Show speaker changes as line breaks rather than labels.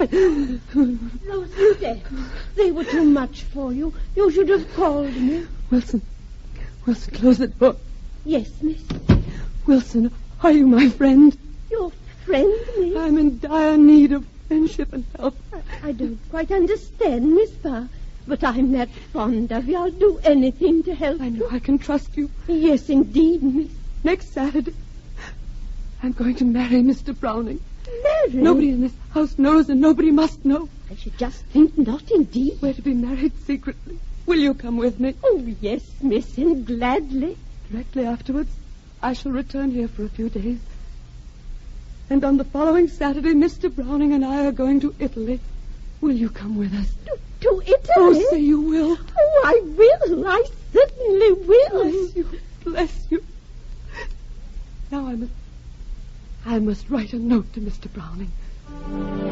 Those steps, they were too much for you. You should have called me.
Wilson, close the door.
Yes, miss.
Wilson, are you my friend?
Your friend, miss?
I'm in dire need of friendship and help.
I don't quite understand, Miss Parr. But I'm that fond of you. I'll do anything to help you.
I know I can trust you.
Yes, indeed, miss.
Next Saturday, I'm going to marry Mr. Browning.
Marry?
Nobody in this house knows, and nobody must know.
I should just think not, indeed.
We're to be married secretly. Will you come with me?
Oh, yes, miss, and gladly.
Directly afterwards, I shall return here for a few days. And on the following Saturday, Mr. Browning and I are going to Italy. Will you come with us?
To Italy?
Oh, say you will.
Oh, I will. I certainly will.
Bless you. Bless you. Now I must write a note to Mr. Browning.